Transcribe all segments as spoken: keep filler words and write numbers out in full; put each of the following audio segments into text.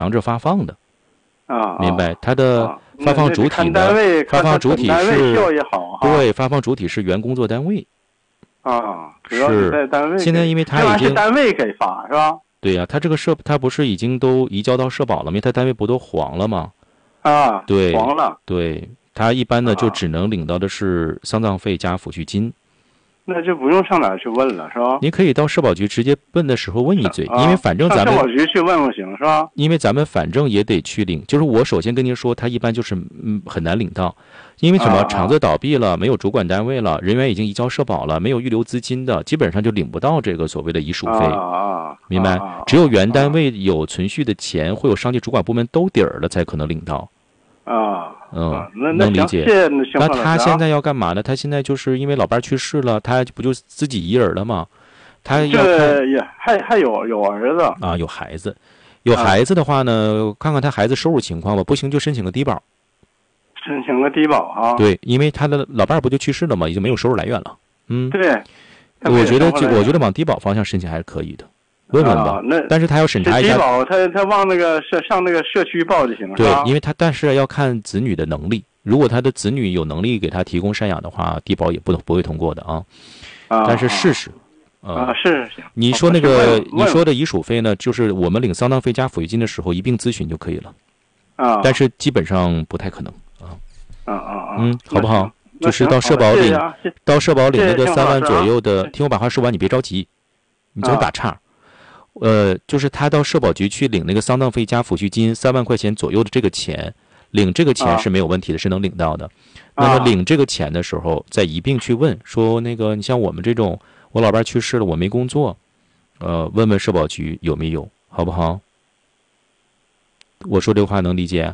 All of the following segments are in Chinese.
着发放的。 啊， 明白？它的发放主体呢？发放主体是对，发放主体是原工作单位。 啊，主要是在单位。 现在因为他已经是单位给发是吧？ 对呀、啊，他这个社他不是已经都移交到社保了吗？他单位不都黄了吗？ 啊， 对， 黄了。 对，他一般呢、啊、就只能领到的是丧葬费加抚恤金。 那就不用上哪儿去问了，是吧？ 你可以到社保局直接问的时候问一嘴， 啊、 因为反正咱们上社保局去问问行，是吧？ 因为咱们反正也得去领，就是我首先跟您说，他一般就是嗯很难领到，因为什么？ 啊、 厂子倒闭了，没有主管单位了，人员已经移交社保了，没有预留资金的，基本上就领不到这个所谓的遗属费， 啊、 明白？ 啊、 只有原单位有存续的钱，会有上级主管部门兜底儿了，才可能领到。 啊， 嗯， 那能理解。 那他现在要干嘛呢？他现在就是因为老伴去世了，他不就自己一人了吗？他要这也还还有有儿子啊，有孩子，有孩子的话呢，啊、看看他孩子收入情况吧，不行就申请个低保。 申请个低保啊？ 对，因为他的老伴不就去世了吗？已经没有收入来源了。嗯， 对。 我觉得我觉得往低保方向申请还是可以的。问问吧， 啊、那但是他要审查一下。 低保，他他往那个社上那个社区报就行了。 对，因为他但是要看子女的能力，如果他的子女有能力给他提供赡养的话，低保也不不会通过的啊。 啊， 但是试试。 呃、啊，是行。 你说那个你说的遗属费呢，就是我们领丧葬费加抚恤金的时候一并咨询就可以了。 啊。 但是基本上不太可能啊。 啊啊啊。 嗯，好不好？就是到社保领，到社保领那个三万左右的，听我把话说完，你别着急，你总打岔。啊呃，就是他到社保局去领那个丧葬费加抚恤金三万块钱左右的这个钱，领这个钱是没有问题的，啊、是能领到的。那么领这个钱的时候，再一并去问说，那个你像我们这种，我老伴去世了，我没工作，呃，问问社保局有没有，好不好？我说这话能理解？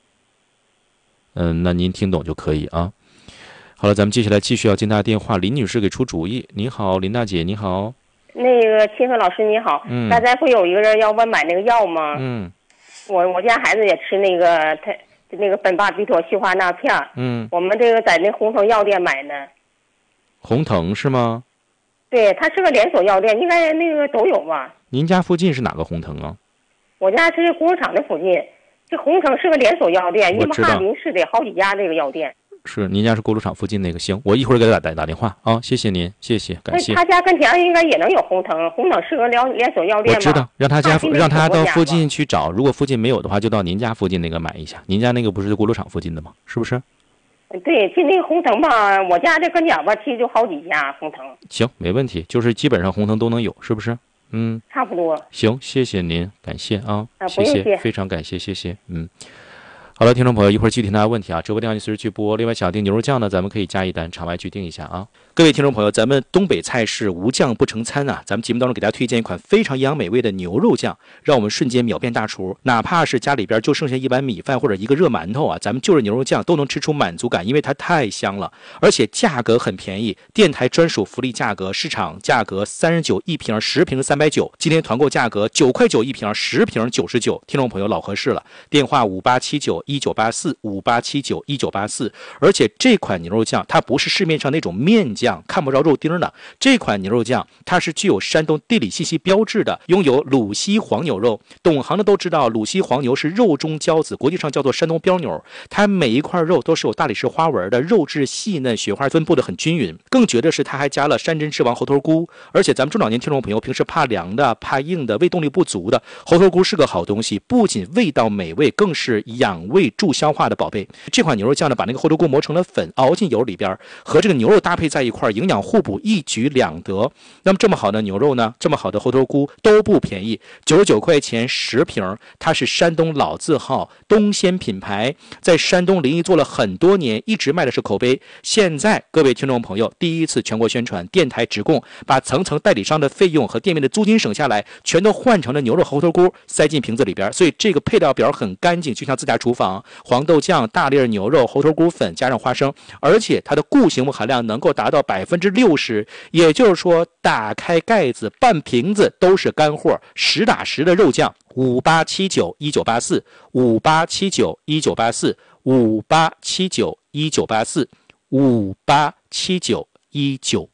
嗯，那您听懂就可以啊。好了，咱们接下来继续要接大家电话，林女士给出主意。你好，林大姐，你好。 那个清河老师你好， 嗯， 大家会有一个人要问买那个药吗？ 嗯， 我我家孩子也吃那个他那个苯巴比妥西华那片儿， 嗯， 我们这个在那红藤药店买的。 红藤是吗？ 对，它是个连锁药店，应该那个都有吧。 您家附近是哪个红藤啊？ 我家是工厂的附近，这红藤是个连锁药店，因为哈尔滨市得好几家这个药店。 是，您家是锅炉厂附近那个，行，我一会儿给他打打打电话啊，谢谢您，谢谢，感谢。 他家跟前应该也能有红藤，红藤是个连连锁药店吧？ 我知道，让他家让他到附近去找，如果附近没有的话，就到您家附近那个买一下。您家那个不是锅炉厂附近的吗？是不是？ 对，就那个红藤吧，我家这跟前吧，其实就好几家红藤。 行，没问题，就是基本上红藤都能有，是不是？嗯， 差不多。 行，谢谢您，感谢啊， 啊谢谢，非常感谢，谢谢，嗯。好了，听众朋友，一会儿具体大家问题啊，直播电话你随时去拨。另外，想订牛肉酱呢，咱们可以加一单，场外去订一下啊。各位听众朋友，咱们东北菜式无酱不成餐啊！咱们节目当中给大家推荐一款非常营养美味的牛肉酱，让我们瞬间秒变大厨。哪怕是家里边就剩下一碗米饭或者一个热馒头啊，咱们就着牛肉酱都能吃出满足感，因为它太香了，而且价格很便宜，电台专属福利价格，市场价格三十九一瓶，十瓶三百九，今天团购价格九块九一瓶，十瓶九十九。听众朋友老合适了，电话五八七九一九八四五八七九一九八四。而且这款牛肉酱它不是市面上那种面酱。看不着肉丁的这款牛肉酱，它是具有山东地理信息标志的，拥有鲁西黄牛肉。懂行的都知道，鲁西黄牛是肉中骄子，国际上叫做山东标牛。它每一块肉都是有大理石花纹的，肉质细嫩，雪花分布的很均匀。更绝的是，它还加了山珍之王猴头菇。而且咱们中老年听众朋友平时怕凉的、怕硬的、胃动力不足的，猴头菇是个好东西，不仅味道美味，更是养胃助消化的宝贝。这款牛肉酱呢，把那个猴头菇磨成了粉，熬进油里边，和这个牛肉搭配在一块。营养互补，一举两得。那么这么好的牛肉呢，这么好的猴头菇都不便宜，九十九块钱十瓶。它是山东老字号东鲜品牌，在山东临沂做了很多年，一直卖的是口碑。现在各位听众朋友第一次全国宣传，电台直供，把层层代理商的费用和店面的租金省下来，全都换成了牛肉猴头菇，塞进瓶子里边。所以这个配料表很干净，就像自家厨房。黄豆酱、大粒牛肉、猴头菇粉加上花生，而且它的固形物含量能够达到百分之六十，也就是说，打开盖子，半瓶子都是干货，实打实的肉酱。五八七九一九八四，五八七九一九八四，五八七九一九八四，五八七九一九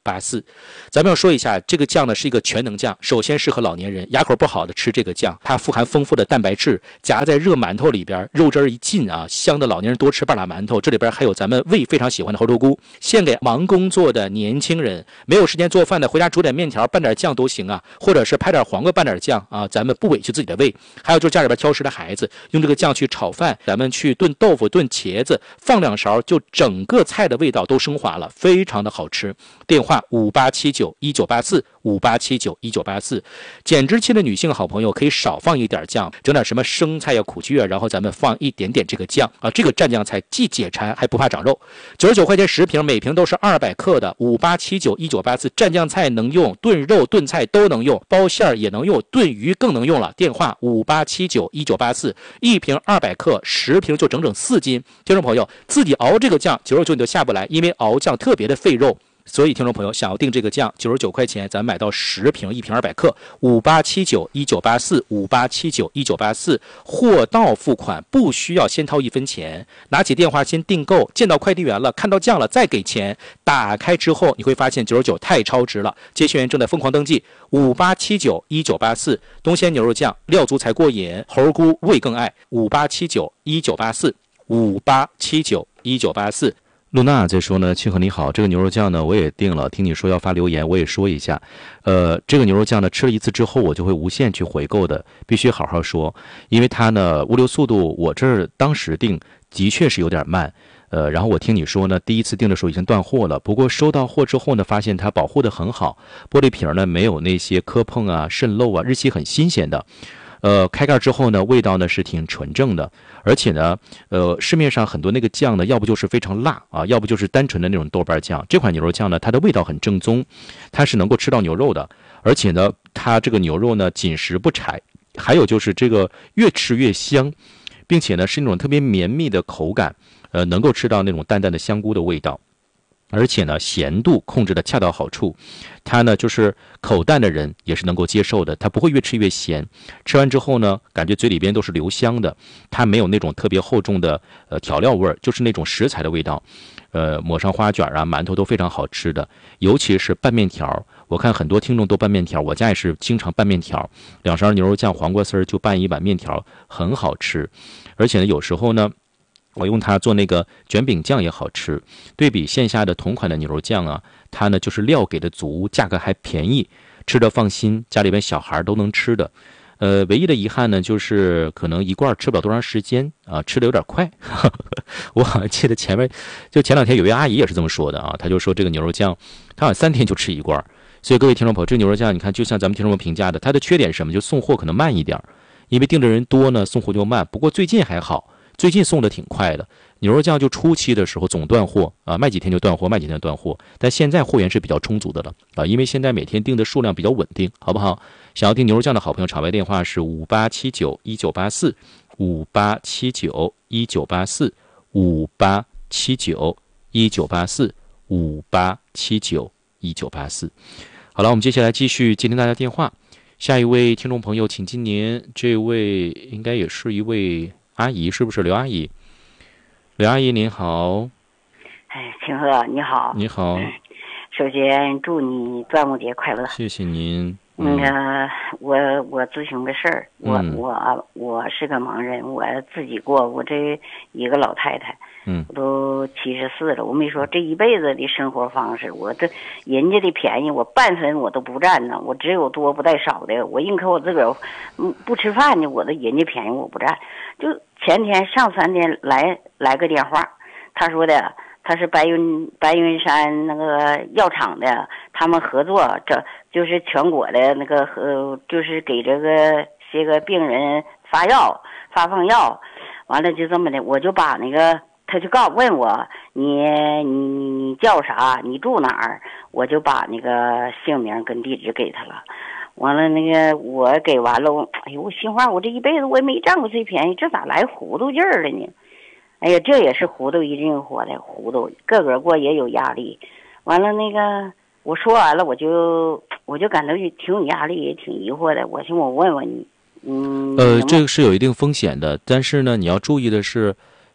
八四。咱们要说一下，这个酱呢是一个全能酱，首先适合老年人，牙口不好的吃这个酱，它富含丰富的蛋白质，夹在热馒头里边，肉汁儿一进啊，香的老年人多吃半拉馒头。这里边还有咱们胃非常喜欢的猴头菇，献给忙工作的年轻人，没有时间做饭的，回家煮点面条拌点酱都行啊，或者是拍点黄瓜拌点酱啊，咱们不委屈自己的胃。还有就是家里边挑食的孩子，用这个酱去炒饭，咱们去炖豆腐、炖茄子，放两勺，就整个菜的味道都升华了，非常的好吃。电话五八七九一九八四五八七九一九八四。减脂期的女性好朋友可以少放一点酱，整点什么生菜呀、苦苣啊，然后咱们放一点点这个酱啊，这个蘸酱菜既解馋还不怕长肉。九十九块钱十瓶，每瓶都是二百克的。五八七九一九八四，蘸酱菜能用，炖肉炖菜都能用，包馅儿也能用，炖鱼更能用了。电话五八七九一九八四，一瓶二百克，十瓶就整整四斤。听众朋友，自己熬这个酱九十九你都下不来，因为熬酱特别的费肉。所以听众朋友想要订这个酱九十九块钱，咱买到十瓶，一瓶二百克。五八七九一九八四五八七九一九八四，货到付款，不需要先掏一分钱，拿起电话先订购，见到快递员了，看到酱了再给钱。打开之后你会发现九十九太超值了，接线员正在疯狂登记。五八七九一九八四，东鲜牛肉酱，料足才过瘾，猴菇味更爱。五八七九一九八四五八七九一九八四。露娜在说呢，庆贺你好，这个牛肉酱呢我也订了，听你说要发留言，我也说一下。呃，这个牛肉酱呢吃了一次之后，我就会无限去回购的，必须好好说，因为它呢物流速度，我这儿当时订的确是有点慢。呃，然后我听你说呢，第一次订的时候已经断货了，不过收到货之后呢，发现它保护得很好，玻璃瓶呢没有那些磕碰啊、渗漏啊，日期很新鲜的。呃，开盖之后呢，味道呢是挺纯正的，而且呢，呃，市面上很多那个酱呢，要不就是非常辣啊，要不就是单纯的那种豆瓣酱。这款牛肉酱呢，它的味道很正宗，它是能够吃到牛肉的，而且呢，它这个牛肉呢紧实不柴，还有就是这个越吃越香，并且呢是那种特别绵密的口感，呃，能够吃到那种淡淡的香菇的味道。而且呢，咸度控制的恰到好处，它呢就是口淡的人也是能够接受的，它不会越吃越咸。吃完之后呢，感觉嘴里边都是留香的，它没有那种特别厚重的呃调料味儿，就是那种食材的味道。呃，抹上花卷啊、馒头都非常好吃的，尤其是拌面条。我看很多听众都拌面条，我家也是经常拌面条，两勺牛肉酱、黄瓜丝儿就拌一碗面条，很好吃。而且呢，有时候呢，我用它做那个卷饼酱也好吃，对比线下的同款的牛肉酱啊，它呢就是料给的足，价格还便宜，吃着放心，家里边小孩都能吃的。呃，唯一的遗憾呢，就是可能一罐吃不了多长时间啊，吃的有点快。我好像记得前面就前两天有位阿姨也是这么说的啊，她就说这个牛肉酱，她好像三天就吃一罐。所以各位听众朋友，这个牛肉酱你看，就像咱们听众朋友评价的，它的缺点是什么？就送货可能慢一点，因为订的人多呢，送货就慢。不过最近还好。最近送的挺快的，牛肉酱就初期的时候总断货啊，卖几天就断货，卖几天就断货。但现在货源是比较充足的了啊，因为现在每天订的数量比较稳定，好不好？想要订牛肉酱的好朋友，场外电话是五八七九一九八四，五八七九一九八四，五八七九一九八四，五八七九一九八四。好了，我们接下来继续接听大家电话。下一位听众朋友，请今年这位应该也是一位阿姨，是不是刘阿姨？刘阿姨您好。 哎，庆贺你好。 你好。 首先祝你端午节快乐。 谢谢您。 那个、嗯，我我咨询个事儿，我、嗯、我我是个盲人，我自己过，我这一个老太太， 嗯， 我都七十四了，我没说这一辈子的生活方式，我这人家的便宜我半分我都不占呢，我只有多不带少的，我宁可我自个儿嗯不吃饭呢，我的人家便宜我不占。就前天上三天来来个电话，他说的他是白云白云山那个药厂的，他们合作，这就是全国的那个呃，就是给这个些个病人发药发放药，完了就这么的，我就把那个他就告问我你你你叫啥，你住哪儿，我就把那个姓名跟地址给他了。完了那个我给完了，哎呦我心话，我这一辈子我也没占过这便宜，这咋来糊涂劲儿了呢？哎呀，这也是糊涂一阵火的糊涂，个个过也有压力。完了那个我说完了，我就我就感到挺有压力，也挺疑惑的。我寻我问问你，嗯， 呃，这个是有一定风险的，但是呢，你要注意的是，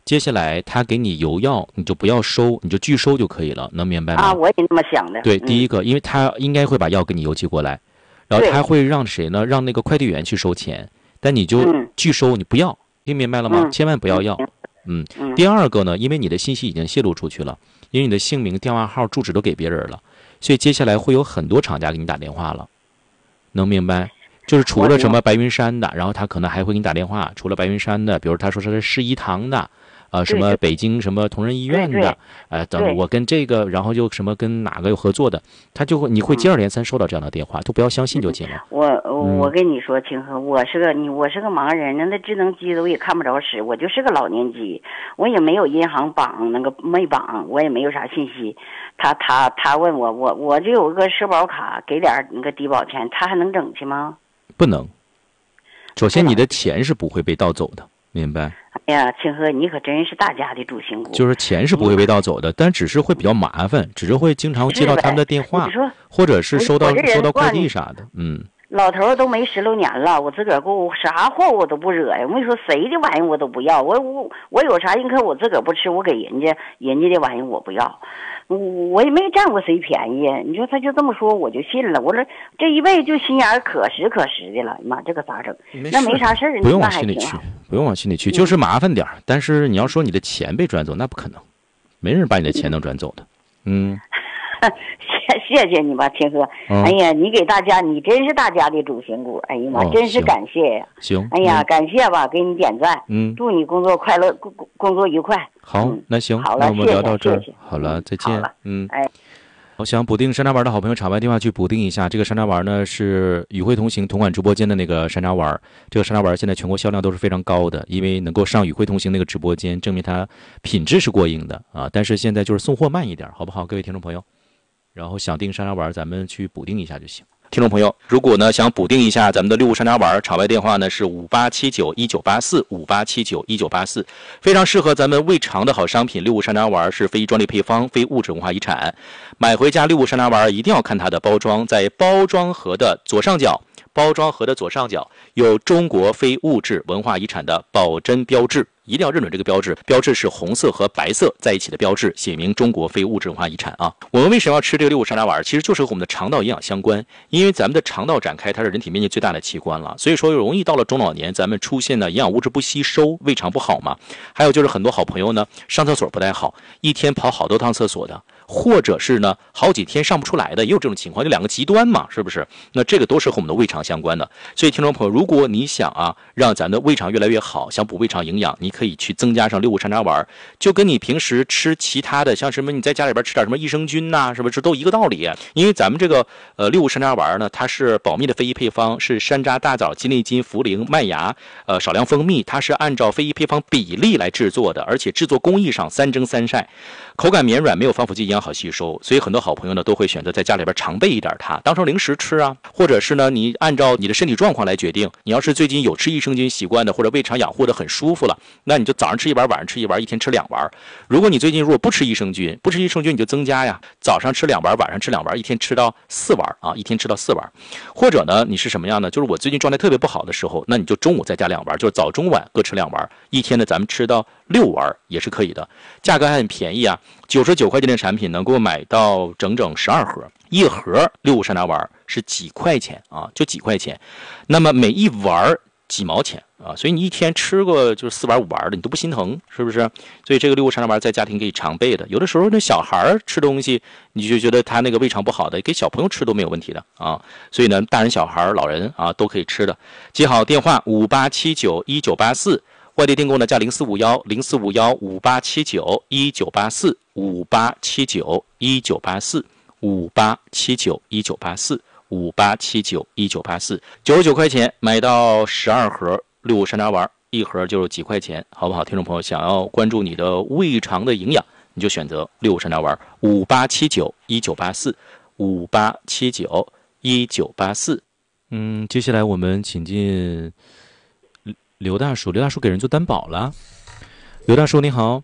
接下来他给你邮药，你就不要收，你就拒收就可以了，能明白吗？ 啊，我也那么想的。 对， 嗯、 第一个，因为他应该会把药给你邮寄过来，然后他会让谁呢？让那个快递员去收钱，但你就拒收，你不要，听明白了吗？ 嗯、 千万不要要。嗯。嗯。第二个呢，因为你的信息已经泄露出去了，因为你的姓名、电话号、住址都给别人了，所以接下来会有很多厂家给你打电话了，能明白？就是除了什么白云山的，然后他可能还会给你打电话。除了白云山的，比如他说他是世医堂的，呃，什么北京什么同仁医院的，呃，等我跟这个，然后又什么跟哪个有合作的，他就会你会接二连三收到这样的电话，都不要相信就行了。 我我跟你说，清河，我是个你我是个盲人，那智能机都也看不着使，我就是个老年机，我也没有银行绑那个没绑，我也没有啥信息。他他他问我，我我就有个社保卡，给点那个低保钱，他还能整去吗？ 不能。首先，你的钱是不会被盗走的，明白？ 哎呀，清河，你可真是大家的主心骨。 就是钱是不会被盗走的，但只是会比较麻烦，只是会经常接到他们的电话，或者是收到收到快递啥的。嗯。 老头都没十六年了，我自个儿给我啥货我都不惹呀。我跟你说，谁的玩意我都不要。我我我有啥应可我自个儿不吃，我给人家人家的玩意我不要。我我也没占过谁便宜。你说他就这么说，我就信了。我说这一辈子就心眼可实可实的了。妈，这个咋整？那没啥事儿， 不用往心里去，不用往心里去，就是麻烦点儿。但是你要说你的钱被转走，那不可能，没人把你的钱能转走的。嗯。 谢谢你吧，天哥。 哦、 哎呀，你给大家，你真是大家的主心骨。哎呀妈， 哦、 真是感谢呀！ 行。 哎呀， 嗯、 感谢吧，给你点赞。 嗯。 祝你工作快乐，工工作愉快。 好， 嗯、 那行， 好了， 那我们聊到这儿。 谢谢好了，再见。嗯。 哎。 我想补丁山楂丸的好朋友，场外电话去补丁一下。这个山楂丸呢是与会同行同款直播间的那个山楂丸。这个山楂丸现在全国销量都是非常高的，因为能够上与会同行那个直播间，证明它品质是过硬的啊。但是现在就是送货慢一点，好不好，各位听众朋友？然后想订山楂丸，咱们去补丁一下就行。听众朋友，如果呢想补丁一下咱们的六物山楂丸，场外电话呢是五八七九一九八四五八七九一九八四，非常适合咱们胃肠的好商品。六物山楂丸是非专利配方，非物质文化遗产。买回家六物山楂丸一定要看它的包装，在包装盒的左上角，包装盒的左上角有中国非物质文化遗产的保真标志。一定要认准这个标志，标志是红色和白色在一起的标志，写明中国非物质文化遗产啊。我们为什么要吃这个六物山楂丸？其实就是和我们的肠道营养相关，因为咱们的肠道展开，它是人体面积最大的器官了，所以说容易到了中老年，咱们出现的营养物质不吸收，胃肠不好嘛。还有就是很多好朋友呢，上厕所不太好，一天跑好多趟厕所的，或者是呢好几天上不出来的，也有这种情况，就两个极端嘛，是不是？那这个都是和我们的胃肠相关的。所以听众朋友，如果你想啊让咱的胃肠越来越好，想补胃肠营养，你可以去增加上六物山楂丸，就跟你平时吃其他的，像什么你在家里边吃点什么益生菌呐、啊，是不是都一个道理？因为咱们这个呃六物山楂丸呢，它是保密的非遗配方，是山楂、大枣、鸡内金、茯苓、麦芽，呃少量蜂蜜，它是按照非遗配方比例来制作的，而且制作工艺上三蒸三晒，口感绵软，没有防腐剂，营养好吸收，所以很多好朋友呢都会选择在家里边常备一点它，当成零食吃啊，或者是呢你按照你的身体状况来决定。你要是最近有吃益生菌习惯的，或者胃肠养护的很舒服了，那你就早上吃一丸，晚上吃一丸，一天吃两丸。如果你最近如果不吃益生菌，不吃益生菌你就增加呀，早上吃两丸，晚上吃两丸，一天吃到四丸啊，一天吃到四丸。或者呢你是什么样呢？就是我最近状态特别不好的时候，那你就中午再加两丸，就是早中晚各吃两丸，一天呢咱们吃到六丸也是可以的，价格还很便宜啊，九十九块钱的产品能够买到整整十二盒，一盒六物山楂丸是几块钱啊，就几块钱，那么每一丸几毛钱啊，所以你一天吃个就是四丸五丸的，你都不心疼，是不是？所以这个六物山楂丸在家庭可以常备的。有的时候那小孩吃东西，你就觉得他那个胃肠不好的，给小朋友吃都没有问题的啊。所以呢，大人、小孩、老人啊都可以吃的。记好电话五八七九一九八四，外地订购呢加零四五幺零四五幺五八七九一九八四五八七九一九八四五八七九一九八四。五八七九一九八四，九十九块钱买到十二盒六物山楂丸，一盒就是几块钱，好不好？听众朋友，想要关注你的胃肠的营养，你就选择六物山楂丸，五八七九一九八四，五八七九一九八四。嗯，接下来我们请进刘大叔，刘大叔给人做担保了。刘大叔你好，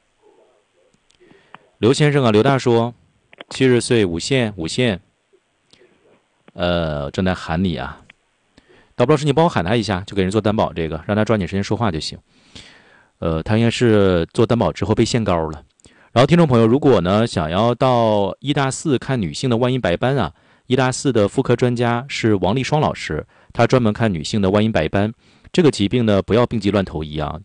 刘先生啊，刘大叔，七十岁，五线，五线。呃，正在喊你啊，倒不老师，你帮我喊他一下，就给人做担保，这个让他抓紧时间说话就行。 呃，他应该是做担保之后被限高了。然后听众朋友，如果呢想要到医大四看女性的外阴白斑啊，医大四的妇科专家是王立双老师，他专门看女性的外阴白斑。这个疾病呢，不要病急乱投医啊，